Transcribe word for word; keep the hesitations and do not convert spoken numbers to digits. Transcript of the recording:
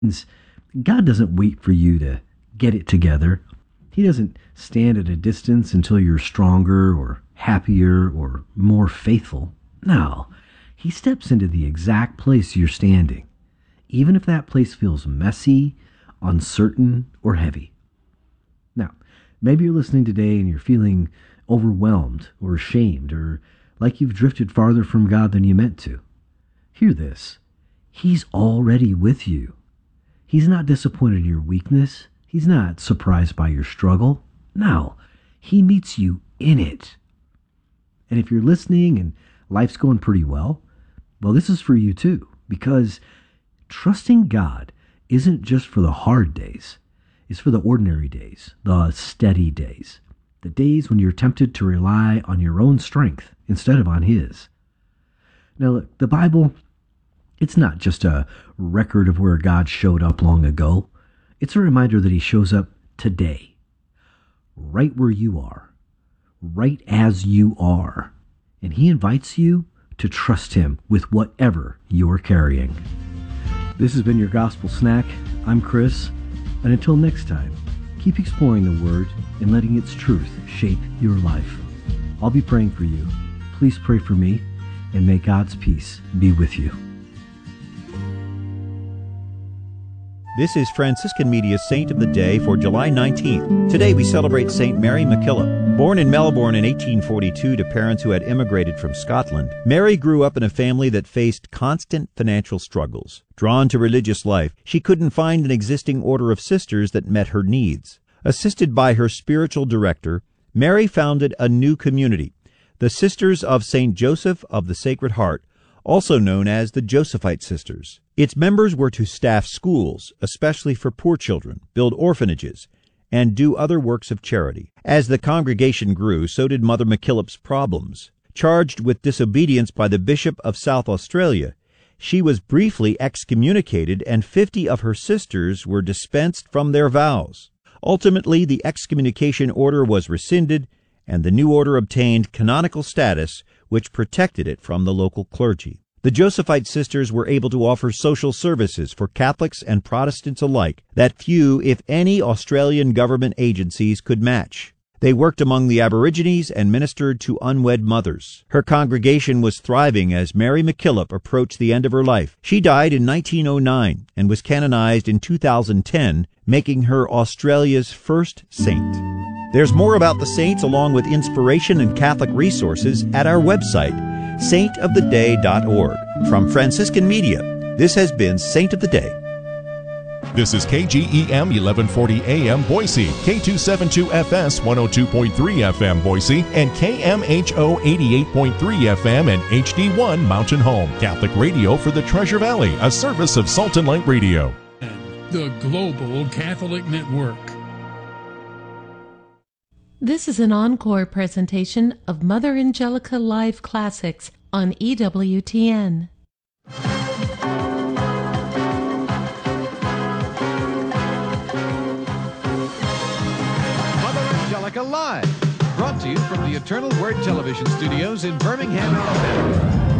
God doesn't wait for you to get it together. He doesn't stand at a distance until you're stronger or happier or more faithful. No, He steps into the exact place you're standing, even if that place feels messy, uncertain, or heavy. Now, maybe you're listening today and you're feeling overwhelmed or ashamed or like you've drifted farther from God than you meant to. Hear this. He's already with you. He's not disappointed in your weakness. He's not surprised by your struggle. No, He meets you in it. And if you're listening and life's going pretty well, well, this is for you too, because trusting God isn't just for the hard days. It's for the ordinary days, the steady days, the days when you're tempted to rely on your own strength instead of on His. Now, look, the Bible, it's not just a record of where God showed up long ago. It's a reminder that He shows up today, right where you are, right as you are. And He invites you to trust Him with whatever you're carrying. This has been your Gospel Snack. I'm Chris. And until next time, keep exploring the Word and letting its truth shape your life. I'll be praying for you. Please pray for me, and may God's peace be with you. This is Franciscan Media's Saint of the Day for July nineteenth. Today we celebrate Saint Mary MacKillop. Born in Melbourne in eighteen forty-two to parents who had immigrated from Scotland, Mary grew up in a family that faced constant financial struggles. Drawn to religious life, she couldn't find an existing order of sisters that met her needs. Assisted by her spiritual director, Mary founded a new community, the Sisters of Saint Joseph of the Sacred Heart, also known as the Josephite Sisters. Its members were to staff schools, especially for poor children, build orphanages, and do other works of charity. As the congregation grew, so did Mother MacKillop's problems. Charged with disobedience by the Bishop of South Australia, she was briefly excommunicated, and fifty of her sisters were dispensed from their vows. Ultimately, the excommunication order was rescinded, and the new order obtained canonical status, which protected it from the local clergy. The Josephite sisters were able to offer social services for Catholics and Protestants alike that few, if any, Australian government agencies could match. They worked among the Aborigines and ministered to unwed mothers. Her congregation was thriving as Mary MacKillop approached the end of her life. She died in nineteen oh nine and was canonized in two thousand ten, making her Australia's first saint. There's more about the saints along with inspiration and Catholic resources at our website, saint of the day dot org. From Franciscan Media, this has been Saint of the Day. This is K G E M eleven forty A M Boise, K two seventy-two F S one oh two point three F M Boise, and K M H O eighty-eight point three F M and H D one Mountain Home. Catholic radio for the Treasure Valley, a service of Salt and Light Radio. The Global Catholic Network. This is an encore presentation of Mother Angelica Live Classics on E W T N. Mother Angelica Live, brought to you from the Eternal Word Television Studios in Birmingham, Alabama.